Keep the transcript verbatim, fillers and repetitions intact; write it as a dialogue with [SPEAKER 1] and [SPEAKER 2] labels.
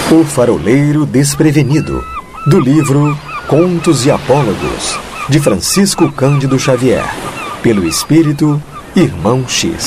[SPEAKER 1] O Faroleiro Desprevenido, do livro Contos e Apólogos, de Francisco Cândido Xavier, pelo espírito Irmão X.